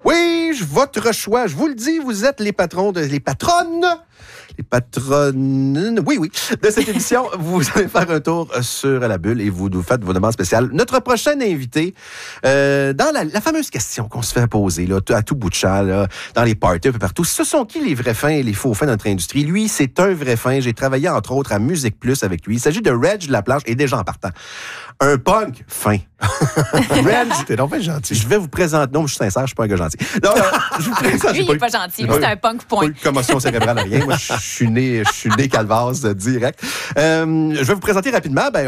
Oui, votre choix. Je vous le dis, vous êtes les patronnes, oui, de cette émission. Vous allez faire un tour sur la bulle et vous nous faites vos demandes spéciales. Notre prochain invité, dans la fameuse question qu'on se fait poser là, à tout bout de champ, là, dans les parties, un peu partout, ce sont qui les vrais fins et les faux fins de notre industrie? Lui, c'est un vrai fin. J'ai travaillé, entre autres, à Musique Plus avec lui. Il s'agit de Reg Laplanche, et déjà en partant. Un punk fin. Reg, t'es donc bien gentil. Je vais vous présenter... Non, je suis sincère, je suis pas un gars gentil. Non, je vous présente... Lui, il n'est pas gentil. Lui, c'est un punk point. Pas eu de commotion cérébrale, rien. Moi, je suis né calvasse direct. Je vais vous présenter rapidement.